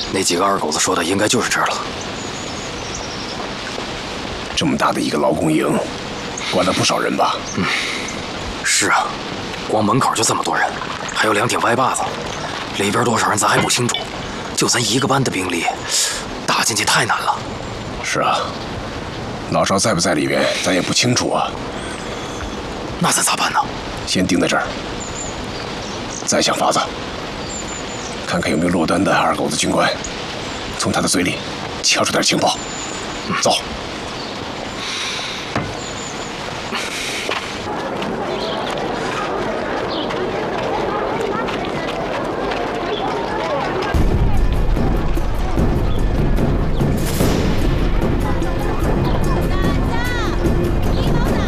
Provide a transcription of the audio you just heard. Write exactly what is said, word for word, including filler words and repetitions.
那几个二狗子说的应该就是这儿了。 这么大的一个劳工营，关了不少人吧？ 嗯，是啊，光门口就这么多人，还有两挺歪把子，里边多少人咱还不清楚。就咱一个班的兵力，打进去太难了。 是啊，老赵在不在里边，咱也不清楚啊。 那咱咋办呢？ 先盯在这儿，再想法子，看看有没有落单的二狗子军官，从他的嘴里敲出点情报。嗯，走。